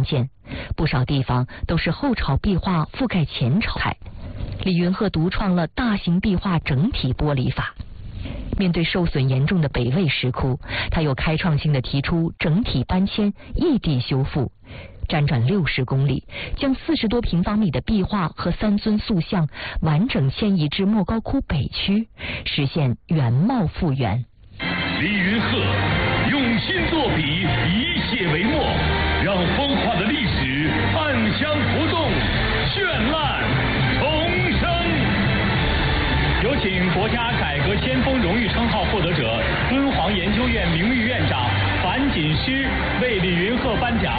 见，不少地方都是后朝壁画覆盖前朝彩。李云鹤独创了大型壁画整体剥离法。面对受损严重的北魏石窟，他又开创性地提出整体搬迁、异地修复，辗转60公里，将40多平方米的壁画和3尊塑像完整迁移至莫高窟北区，实现原貌复原。 李云鹤用心作笔，以写为墨，让风化的历史暗香浮动，绚烂重生。有请国家改革先锋荣誉称号获得者、敦煌研究院名誉院长樊锦诗为李云鹤颁奖。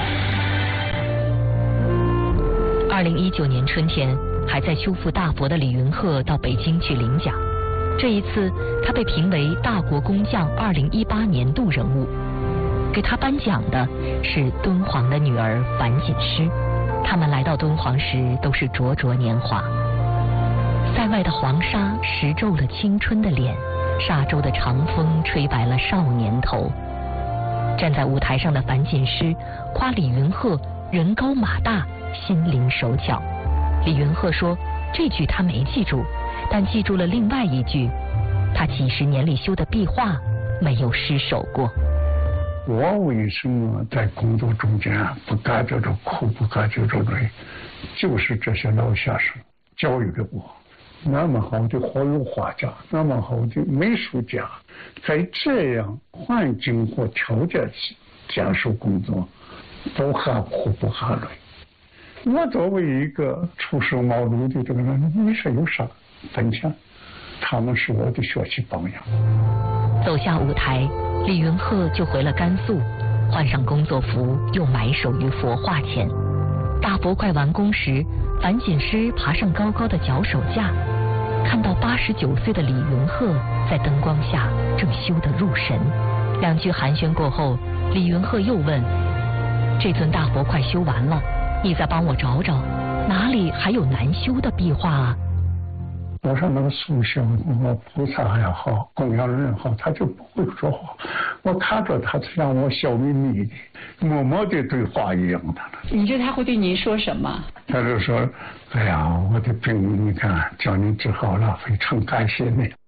2019年春天，还在修复大佛的李云鹤到北京去领奖。这一次，他被评为大国工匠2018年度人物。给他颁奖的是敦煌的女儿樊锦诗。他们来到敦煌时都是灼灼年华。塞外的黄沙蚀皱了青春的脸，沙洲的长风吹白了少年头。站在舞台上的樊锦诗夸李云鹤人高马大，心灵手巧。李云鹤说，这句他没记住，但记住了另外一句，他几十年里修的壁画没有失手过。 我为什么在工作中间不感觉着苦，不感觉着累，就是这些老先生教育给我。那么好的活油画家，那么好的美术家，在这样环境和条件下受工作，不怕苦不怕累。我作为一个初生茅庐的这个人，你说有啥分享？他们是我的学习榜样。 走下舞台，李云鹤就回了甘肃，换上工作服，又埋首于佛画前。大佛快完工时，樊锦诗爬上高高的脚手架，看到89岁的李云鹤在灯光下正修得入神。2句寒暄过后，李云鹤又问：“这尊大佛快修完了，你再帮我找找，哪里还有难修的壁画啊？” 我说那个塑像，我菩萨也好，供养人也好，他就不会说话。我看着他像我笑眯眯的，默默的对话一样的。 你觉得他会对您说什么？ 他就说：“哎呀，我的病你看，叫你治好了，非常感谢你。”